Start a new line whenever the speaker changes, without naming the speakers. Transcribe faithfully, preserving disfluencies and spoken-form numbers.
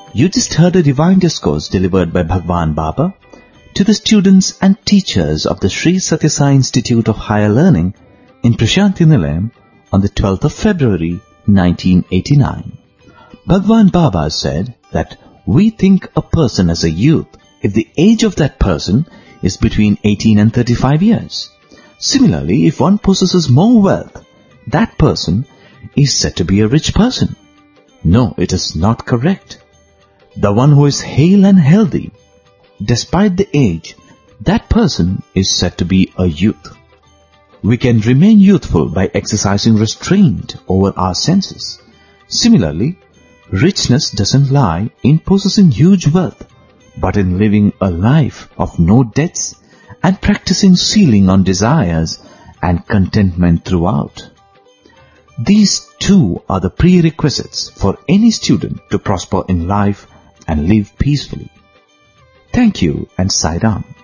You just heard a divine discourse delivered by Bhagwan Baba to the students and teachers of the Sri Satya Sai Institute of Higher Learning in Prashanti Nilayam on the twelfth of February nineteen eighty-nine. Bhagwan Baba said that we think a person as a youth if the age of that person is between eighteen and thirty-five years. Similarly, if one possesses more wealth, that person is said to be a rich person. No, it is not correct. The one who is hale and healthy, despite the age, that person is said to be a youth. We can remain youthful by exercising restraint over our senses. Similarly, richness doesn't lie in possessing huge wealth, but in living a life of no debts and practicing sealing on desires and contentment throughout. These two are the prerequisites for any student to prosper in life and live peacefully. Thank you and Sai Ram.